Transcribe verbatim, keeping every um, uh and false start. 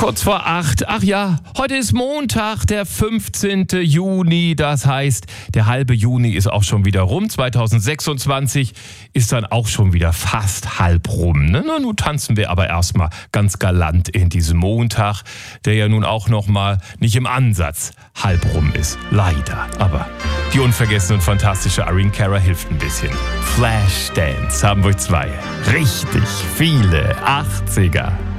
Kurz vor acht. Ach ja, heute ist Montag, der fünfzehnte Juni. Das heißt, der halbe Juni ist auch schon wieder rum. zweitausendsechsundzwanzig ist dann auch schon wieder fast halb rum. Ne? Na, nun tanzen wir aber erstmal ganz galant in diesem Montag, der ja nun auch noch mal nicht im Ansatz halb rum ist. Leider. Aber die unvergessene und fantastische Irene Cara hilft ein bisschen. Flashdance haben wir zwei. Richtig viele achtziger.